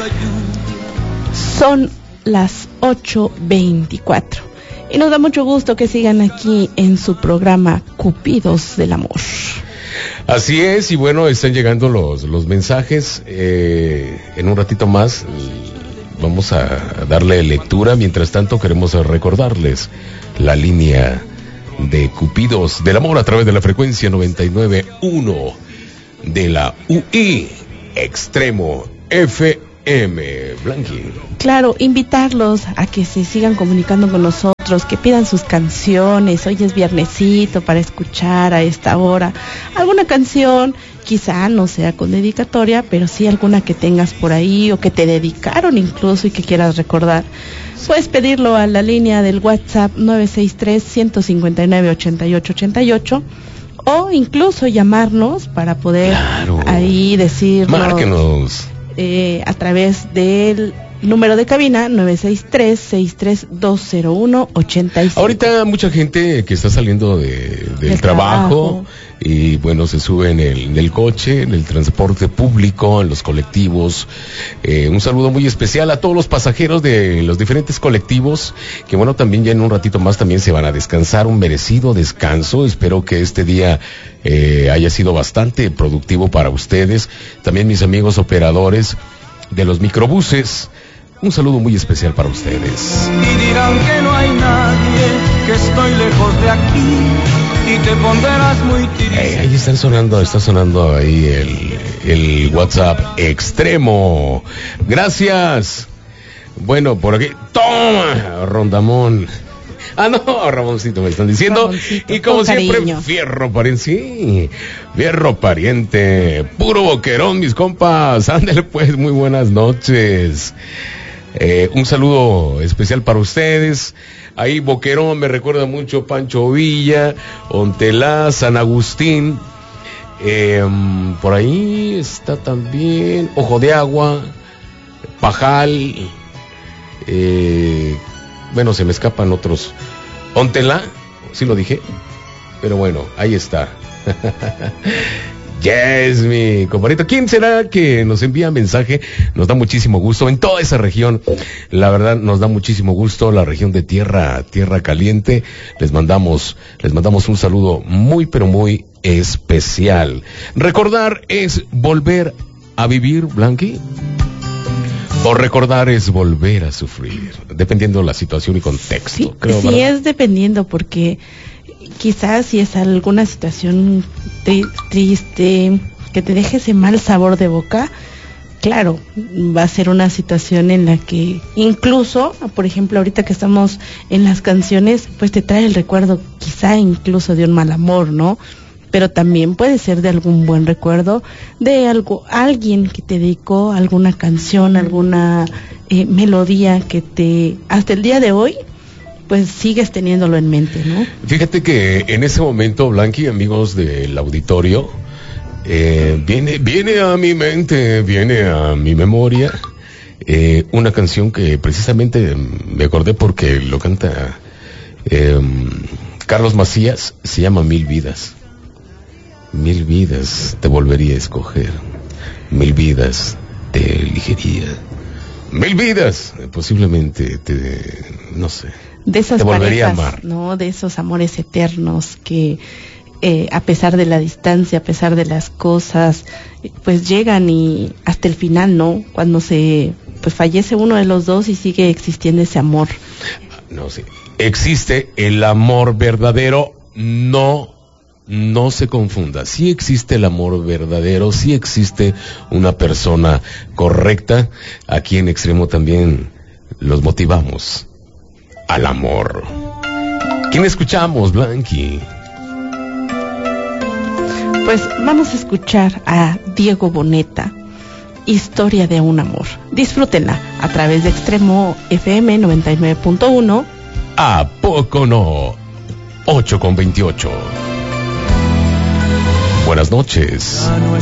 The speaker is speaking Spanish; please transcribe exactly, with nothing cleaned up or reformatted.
Son las ocho veinticuatro y nos da mucho gusto que sigan aquí en su programa Cupidos del Amor. Así es, y bueno, están llegando los, los mensajes. Eh, en un ratito más vamos a darle lectura. Mientras tanto, queremos recordarles la línea de Cupidos del Amor a través de la frecuencia noventa y nueve punto uno de la U I Extremo F M. Blanqui. Claro, invitarlos a que se sigan comunicando con nosotros, que pidan sus canciones. Hoy es viernesito para escuchar a esta hora alguna canción, quizá no sea con dedicatoria, pero sí alguna que tengas por ahí o que te dedicaron incluso y que quieras recordar. Puedes pedirlo a la línea del WhatsApp nueve seis tres, uno cinco nueve, ocho ocho ocho ocho o incluso llamarnos para poder claro. ahí decirnos. Márquenos. Eh, a través del número de cabina nueve seis tres, seis tres dos cero uno, ocho cinco. Ahorita mucha gente que está saliendo de, del el trabajo, trabajo y bueno, se sube en el, en el coche, en el transporte público, en los colectivos. Eh, un saludo muy especial a todos los pasajeros de los diferentes colectivos, que bueno, también ya en un ratito más también se van a descansar, un merecido descanso. Espero que este día eh, haya sido bastante productivo para ustedes. También mis amigos operadores de los microbuses, un saludo muy especial para ustedes. Y dirán que no hay nadie, que estoy lejos de aquí y te pondrás muy triste. Eh, ahí están sonando, está sonando ahí el, el WhatsApp extremo. Gracias. Bueno, por aquí, toma, Rondamón. Ah, no, Ramoncito me están diciendo. Ramoncito, y como siempre, cariño. fierro pariente, sí, fierro pariente, puro boquerón, mis compas. Ándale pues, muy buenas noches. Eh, un saludo especial para ustedes. Ahí Boquerón me recuerda mucho Pancho Villa, Ontelá, San Agustín. Eh, por ahí está también Ojo de Agua, Pajal. Eh, bueno, se me escapan otros. Ontelá, sí lo dije, pero bueno, ahí está. Yes, mi compadrito. ¿Quién será que nos envía mensaje? Nos da muchísimo gusto en toda esa región. La verdad, nos da muchísimo gusto la región de Tierra, Tierra Caliente. Les mandamos, les mandamos un saludo muy, pero muy especial. Recordar es volver a vivir, Blanqui. O recordar es volver a sufrir, dependiendo de la situación y contexto. Sí, creo, sí ¿verdad? es dependiendo, porque quizás si es alguna situación tri- triste, que te deje ese mal sabor de boca, claro, va a ser una situación en la que incluso, por ejemplo, ahorita que estamos en las canciones, pues te trae el recuerdo quizá incluso de un mal amor, ¿no? Pero también puede ser de algún buen recuerdo, de algo, alguien que te dedicó alguna canción, alguna eh, melodía que te, hasta el día de hoy, pues sigues teniéndolo en mente, ¿no? Fíjate que en ese momento, Blanqui, amigos del auditorio, eh, viene, viene a mi mente, viene a mi memoria, eh, una canción que precisamente me acordé porque lo canta eh, Carlos Macías, se llama Mil Vidas. Mil vidas te volvería a escoger, mil vidas te elegiría, mil vidas posiblemente te, no sé, de esas te volvería parejas, a amar, ¿no? De esos amores eternos que eh, a pesar de la distancia, a pesar de las cosas, eh, pues llegan y hasta el final, ¿no? Cuando se pues fallece uno de los dos y sigue existiendo ese amor. No sé, existe el amor verdadero, no. No se confunda, sí existe el amor verdadero, sí existe una persona correcta. Aquí en Extremo también los motivamos al amor. ¿Quién escuchamos, Blanqui? Pues vamos a escuchar a Diego Boneta, Historia de un amor. Disfrútenla a través de Extremo F M noventa y nueve punto uno. ¿A poco no? ocho con veintiocho. Buenas noches.